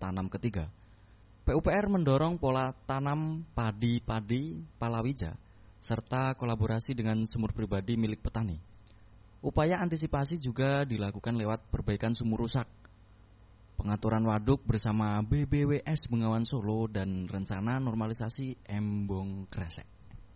tanam ketiga. PUPR mendorong pola tanam padi-padi palawija serta kolaborasi dengan sumur pribadi milik petani. Upaya antisipasi juga dilakukan lewat perbaikan sumur rusak, pengaturan waduk bersama BBWS Bengawan Solo, dan rencana normalisasi embong kresek.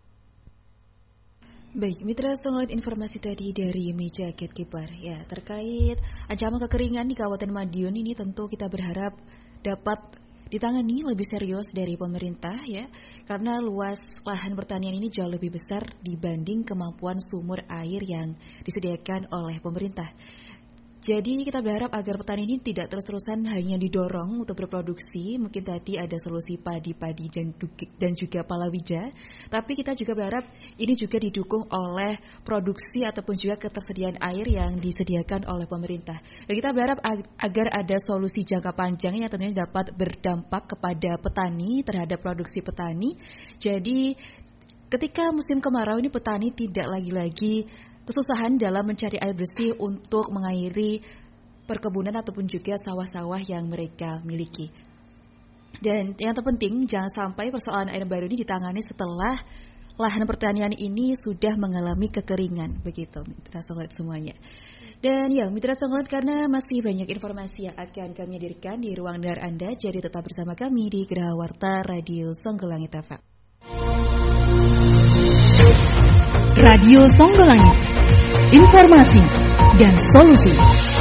Baik, Mitra Songolit, informasi tadi dari Meja Gatekeeper ya terkait ancaman kekeringan di Kabupaten Madiun ini tentu kita berharap dapat ditangani lebih serius dari pemerintah ya, karena luas lahan pertanian ini jauh lebih besar dibanding kemampuan sumur air yang disediakan oleh pemerintah. Jadi kita berharap agar petani ini tidak terus-terusan hanya didorong untuk berproduksi. Mungkin tadi ada solusi padi-padi dan juga palawija, tapi kita juga berharap ini juga didukung oleh produksi ataupun juga ketersediaan air yang disediakan oleh pemerintah. Dan kita berharap agar ada solusi jangka panjang yang tentunya dapat berdampak kepada petani, terhadap produksi petani. Jadi ketika musim kemarau ini petani tidak lagi-lagi kesusahan dalam mencari air bersih untuk mengairi perkebunan ataupun juga sawah-sawah yang mereka miliki. Dan yang terpenting, jangan sampai persoalan air baru ini ditangani setelah lahan pertanian ini sudah mengalami kekeringan. Begitu, Mitra Songolit semuanya. Dan ya, Mitra Songolit, karena masih banyak informasi yang akan kami hadirkan di ruang dengar Anda, jadi tetap bersama kami di Geraha Warta Radio Songgolangit FM. Radio Songgolangit, informasi dan solusi.